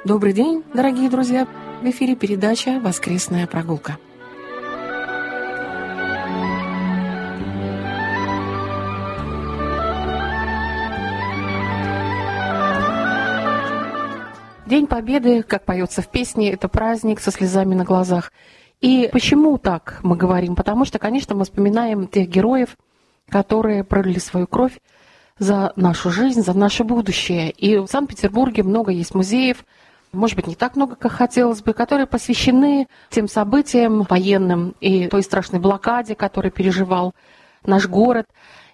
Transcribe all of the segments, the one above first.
Добрый день, дорогие друзья! В эфире передача «Воскресная прогулка». День Победы, как поется в песне, это праздник со слезами на глазах. И почему так мы говорим? Потому что, конечно, мы вспоминаем тех героев, которые пролили свою кровь за нашу жизнь, за наше будущее. И в Санкт-Петербурге много есть музеев, может быть, не так много, как хотелось бы, которые посвящены тем событиям военным и той страшной блокаде, которую переживал наш город,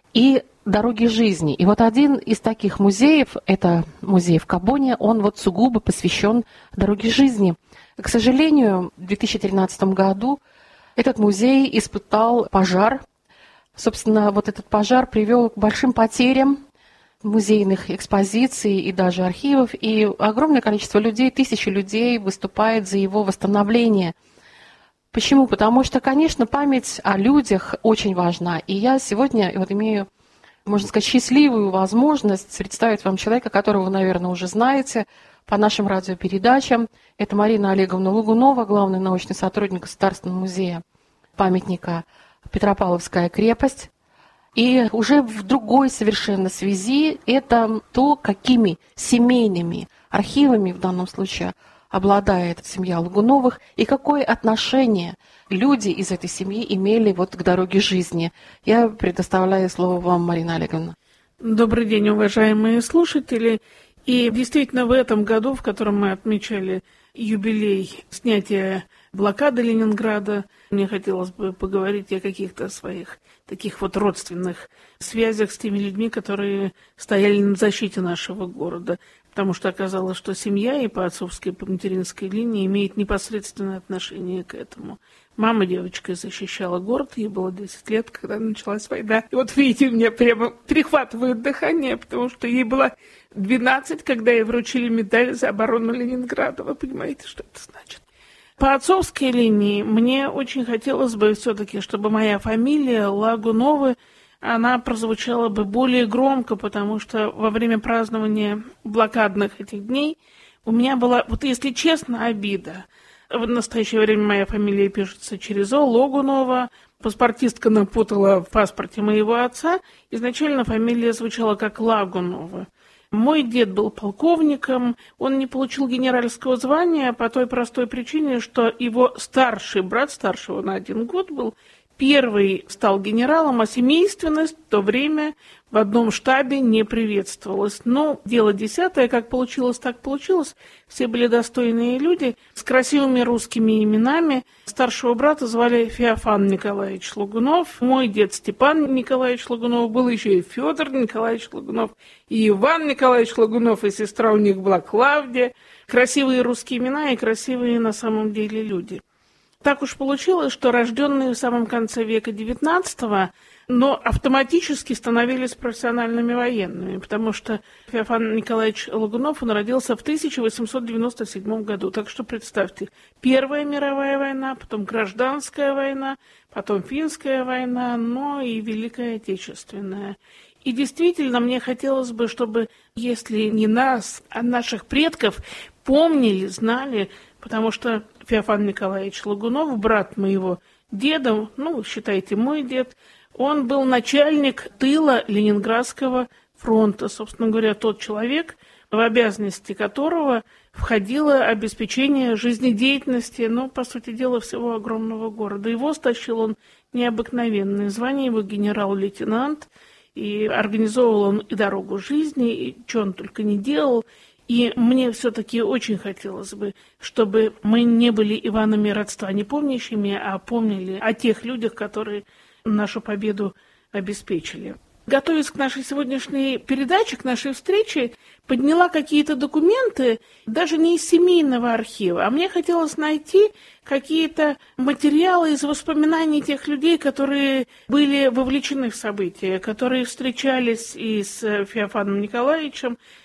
и дороги жизни. И вот один из таких музеев, это музей в Кабоне, он вот сугубо посвящен дороге жизни. К сожалению, в 2013 году этот музей испытал пожар. Собственно, вот этот пожар привел к большим потерям музейных экспозиций и даже архивов, и огромное количество людей, тысячи людей выступает за его восстановление. Почему? Потому что, конечно, память о людях очень важна. И я сегодня вот имею, можно сказать, счастливую возможность представить вам человека, которого вы, наверное, уже знаете по нашим радиопередачам. Это Марина Олеговна Логунова, главный научный сотрудник Государственного музея памятника Петропавловская крепость. И уже в другой совершенно связи это то, какими семейными архивами в данном случае обладает семья Логуновых и какое отношение люди из этой семьи имели вот к дороге жизни. Я предоставляю слово вам, Марина Олеговна. Добрый день, уважаемые слушатели. И действительно, в этом году, в котором мы отмечали юбилей снятия блокады Ленинграда, мне хотелось бы поговорить о каких-то своих таких вот родственных связях с теми людьми, которые стояли на защите нашего города. Потому что оказалось, что семья и по отцовской, и по материнской линии имеет непосредственное отношение к этому. Мама девочкой защищала город, ей было 10 лет, когда началась война. И вот видите, у меня прямо перехватывает дыхание, потому что ей было 12, когда ей вручили медаль за оборону Ленинграда. Вы понимаете, что это значит? По отцовской линии мне очень хотелось бы все-таки, чтобы моя фамилия Лагуновы, она прозвучала бы более громко, потому что во время празднования блокадных этих дней у меня была, вот если честно, обида. В настоящее время моя фамилия пишется через О, Логунова. Паспортистка напутала в паспорте моего отца. Изначально фамилия звучала как Лагунова. Мой дед был полковником, он не получил генеральского звания по той простой причине, что его старший брат, старшего на 1 год был, первый стал генералом, а семейственность в то время в одном штабе не приветствовалась. Но дело десятое, как получилось, так получилось. Все были достойные люди с красивыми русскими именами. Старшего брата звали Феофан Николаевич Логунов. Мой дед Степан Николаевич Логунов, был еще и Федор Николаевич Логунов, и Иван Николаевич Логунов, и сестра у них была Клавдия. Красивые русские имена и красивые на самом деле люди. Так уж получилось, что рожденные в самом конце века XIX, но автоматически становились профессиональными военными, потому что Феофан Николаевич Логунов, он родился в 1897 году. Так что представьте, Первая мировая война, потом Гражданская война, потом Финская война, но и Великая Отечественная. И действительно, мне хотелось бы, чтобы, если не нас, а наших предков, помнили, знали, потому что Феофан Николаевич Логунов, брат моего деда, ну, считайте, мой дед, он был начальник тыла Ленинградского фронта. Собственно говоря, тот человек, в обязанности которого входило обеспечение жизнедеятельности, ну, по сути дела, всего огромного города. Его стащил он необыкновенное звание, его генерал-лейтенант, и организовывал он и дорогу жизни, и что он только не делал. И мне все-таки очень хотелось бы, чтобы мы не были Иванами родства не помнящими, а помнили о тех людях, которые нашу победу обеспечили. Готовясь к нашей сегодняшней передаче, к нашей встрече, подняла какие-то документы, даже не из семейного архива, а мне хотелось найти какие-то материалы из воспоминаний тех людей, которые были вовлечены в события, которые встречались и с Феофаном Николаевичем,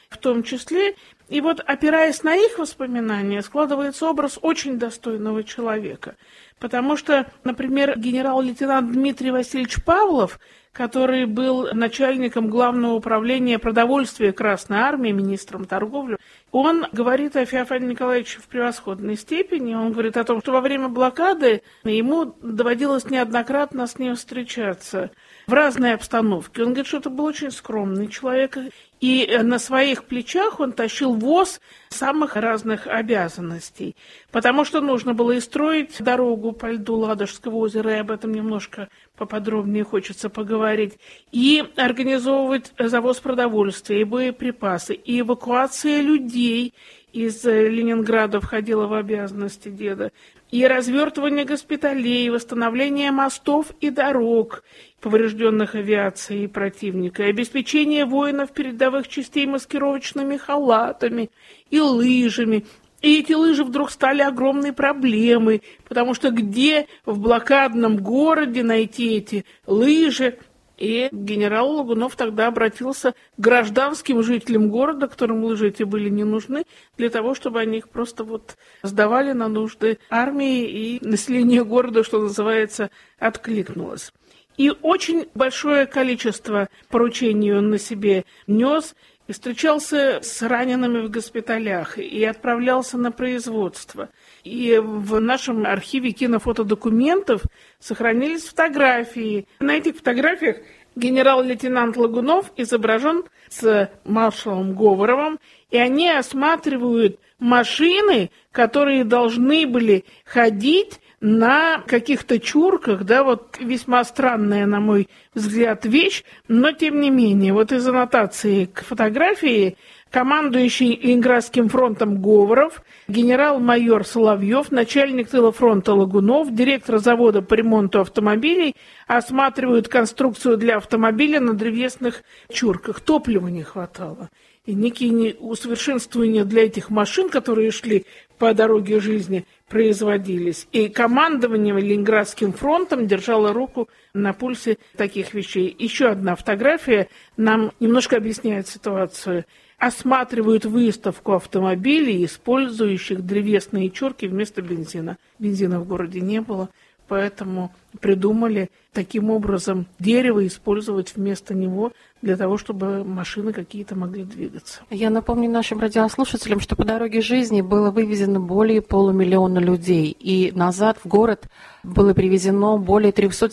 в том числе. И вот, опираясь на их воспоминания, складывается образ очень достойного человека. Потому что, например, генерал-лейтенант Дмитрий Васильевич Павлов, который был начальником Главного управления продовольствия Красной Армии, министром торговли, он говорит о Феофане Николаевиче в превосходной степени. Он говорит о том, что во время блокады ему доводилось неоднократно с ним встречаться в разной обстановке. Он говорит, что это был очень скромный человек, и на своих плечах он тащил воз самых разных обязанностей, потому что нужно было и строить дорогу по льду Ладожского озера, и об этом немножко поподробнее хочется поговорить, и организовывать завоз продовольствия, и боеприпасы, и эвакуация людей из Ленинграда входила в обязанности деда, и развертывание госпиталей, и восстановление мостов и дорог, поврежденных авиацией противника, и обеспечение воинов передовых частей маскировочными халатами и лыжами. И эти лыжи вдруг стали огромной проблемой, потому что где в блокадном городе найти эти лыжи? И генерал Лагунов тогда обратился к гражданским жителям города, которым лыжи эти были не нужны, для того, чтобы они их просто сдавали на нужды армии, и население города, что называется, откликнулось. И очень большое количество поручений он на себе нес, и встречался с ранеными в госпиталях, и отправлялся на производство. И в нашем архиве кинофотодокументов сохранились фотографии. На этих фотографиях генерал-лейтенант Лагунов изображен с маршалом Говоровым, и они осматривают машины, которые должны были ходить на каких-то чурках, весьма странная, на мой взгляд, вещь, но тем не менее, из аннотации к фотографии командующий Ленинградским фронтом Говоров, генерал-майор Соловьев, начальник тыла фронта Лагунов, директор завода по ремонту автомобилей осматривают конструкцию для автомобиля на древесных чурках. Топлива не хватало. И некие усовершенствования для этих машин, которые шли по дороге жизни, производились. И командование Ленинградским фронтом держало руку на пульсе таких вещей. Еще одна фотография нам немножко объясняет ситуацию. Осматривают выставку автомобилей, использующих древесные чурки вместо бензина. Бензина в городе не было, поэтому придумали таким образом дерево использовать вместо него для того, чтобы машины какие-то могли двигаться. Я напомню нашим радиослушателям, что по дороге жизни было вывезено более 500 000 людей, и назад в город было привезено более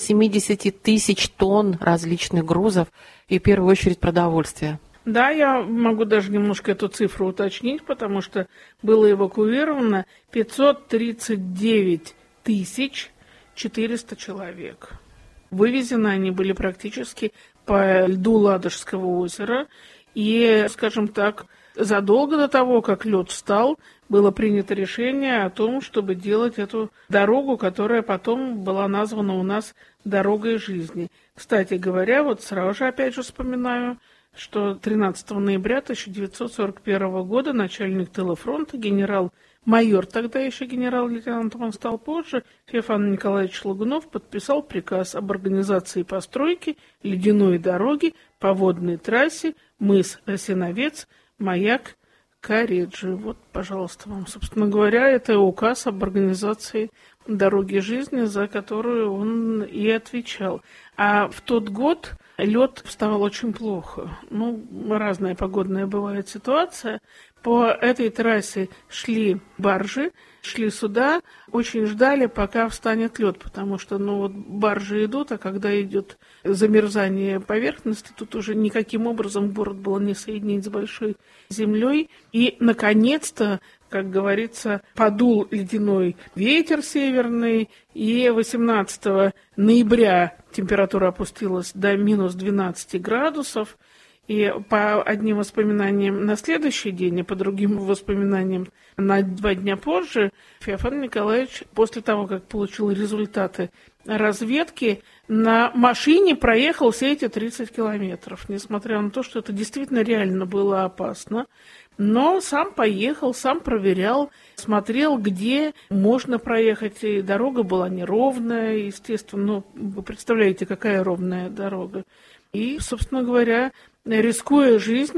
370 тысяч тонн различных грузов, и в первую очередь продовольствия. Да, я могу даже немножко эту цифру уточнить, потому что было эвакуировано 539 400 человек. Вывезены они были практически по льду Ладожского озера. И, скажем так, задолго до того, как лед встал, было принято решение о том, чтобы делать эту дорогу, которая потом была названа у нас «Дорогой жизни». Кстати говоря, сразу же опять же вспоминаю, что 13 ноября 1941 года начальник тыла фронта, генерал-майор, тогда еще генерал-лейтенантом он стал позже, Феофан Николаевич Лагунов подписал приказ об организации постройки ледяной дороги по водной трассе мыс Осиновец, маяк Кареджи. Пожалуйста, вам, собственно говоря, это указ об организации дороги жизни, за которую он и отвечал. А в тот год лед вставал очень плохо. Разная погодная бывает ситуация. По этой трассе шли баржи, шли суда, очень ждали, пока встанет лед, потому что баржи идут, а когда идет замерзание поверхности, тут уже никаким образом город было не соединить с большой землей. И, наконец-то, как говорится, подул ледяной ветер северный, и 18 ноября температура опустилась до минус 12 градусов. И по одним воспоминаниям на следующий день, а по другим воспоминаниям на 2 дня позже, Феофан Николаевич, после того, как получил результаты разведки, на машине проехал все эти 30 километров, несмотря на то, что это действительно реально было опасно. Но сам поехал, сам проверял, смотрел, где можно проехать. И дорога была неровная, естественно. Вы представляете, какая ровная дорога. И, собственно говоря, рискуя жизнью,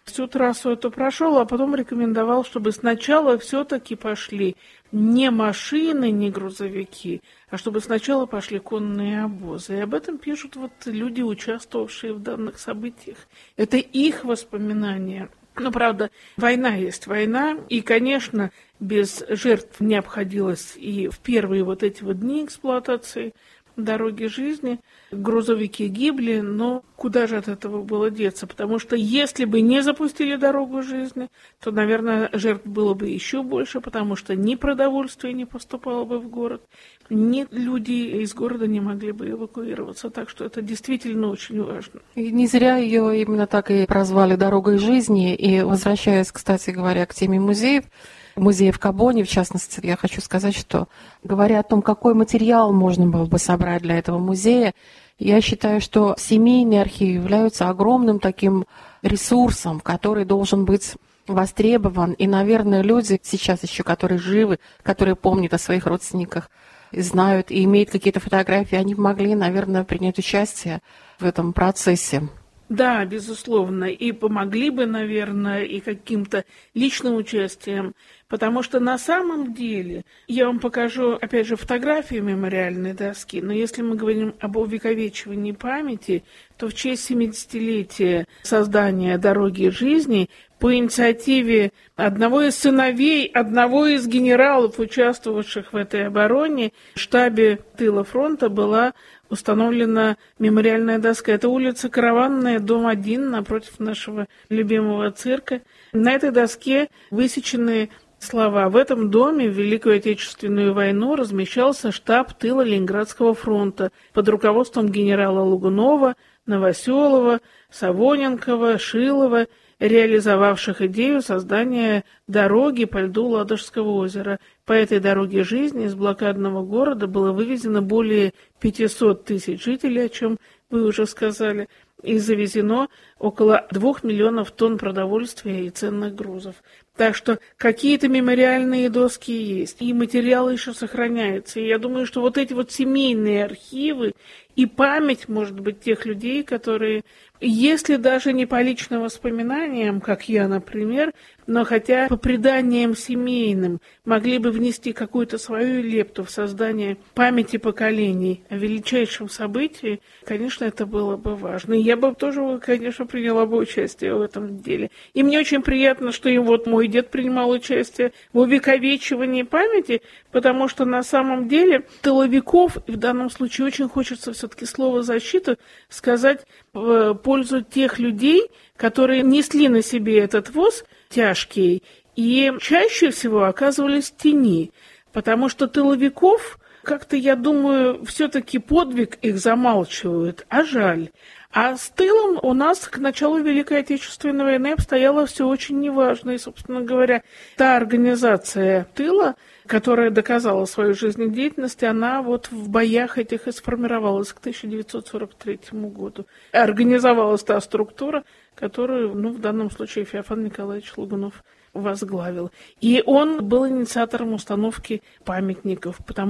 всю трассу эту прошел, а потом рекомендовал, чтобы сначала все-таки пошли не машины, не грузовики, а чтобы сначала пошли конные обозы. И об этом пишут вот люди, участвовавшие в данных событиях. Это их воспоминания. Но, правда, война есть война, и, конечно, без жертв не обходилось и в первые вот эти вот дни эксплуатации дороги жизни. Грузовики гибли, но куда же от этого было деться? Потому что если бы не запустили дорогу жизни, то, наверное, жертв было бы еще больше, потому что ни продовольствие не поступало бы в город, ни люди из города не могли бы эвакуироваться. Так что это действительно очень важно. И не зря ее именно так и прозвали «Дорогой жизни». И возвращаясь, кстати говоря, к теме музеев, музей в Кабоне, в частности, я хочу сказать, что, говоря о том, какой материал можно было бы собрать для этого музея, я считаю, что семейные архивы являются огромным таким ресурсом, который должен быть востребован. И, наверное, люди сейчас еще, которые живы, которые помнят о своих родственниках, знают и имеют какие-то фотографии, они могли, наверное, принять участие в этом процессе. Да, безусловно, и помогли бы, наверное, и каким-то личным участием, потому что на самом деле, я вам покажу, опять же, фотографию мемориальной доски, но если мы говорим об увековечивании памяти, то в честь 70-летия создания «Дороги жизни» по инициативе одного из сыновей, одного из генералов, участвовавших в этой обороне, в штабе тыла фронта была установлена мемориальная доска. Это улица Караванная, дом 1, напротив нашего любимого цирка. На этой доске высечены слова: «В этом доме в Великую Отечественную войну размещался штаб тыла Ленинградского фронта под руководством генерала Лугунова, Новоселова, Савоненкова, Шилова, реализовавших идею создания дороги по льду Ладожского озера. По этой дороге жизни из блокадного города было вывезено более 500 тысяч жителей, о чем вы уже сказали, и завезено около 2 миллионов тонн продовольствия и ценных грузов». Так что какие-то мемориальные доски есть, и материал еще сохраняется. И я думаю, что вот эти вот семейные архивы и память, может быть, тех людей, которые, если даже не по личным воспоминаниям, как я, например, но хотя по преданиям семейным, могли бы внести какую-то свою лепту в создание памяти поколений о величайшем событии, конечно, это было бы важно. И я бы тоже, конечно, приняла бы участие в этом деле. И мне очень приятно, что и вот мой дед принимал участие в увековечивании памяти, потому что на самом деле тыловиков, и в данном случае очень хочется все-таки слово «защита» сказать в пользу тех людей, которые несли на себе этот воз тяжкий и чаще всего оказывались в тени, потому что тыловиков, как-то, я думаю, все-таки подвиг их замалчивают, а жаль. А с тылом у нас к началу Великой Отечественной войны обстояло все очень неважно. И, собственно говоря, та организация тыла, которая доказала свою жизнедеятельность, она вот в боях этих и сформировалась к 1943 году. Организовалась та структура, которую, в данном случае Феофан Николаевич Лугунов возглавил. И он был инициатором установки памятников, потому